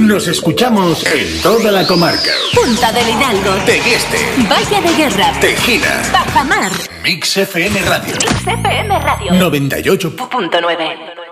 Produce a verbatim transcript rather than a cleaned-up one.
Nos escuchamos en toda la comarca. Punta del Hidalgo, Tegueste, Valle de Guerra, Tejina, Bajamar. Mix F M Radio. Mix F M Radio noventa y ocho punto nueve.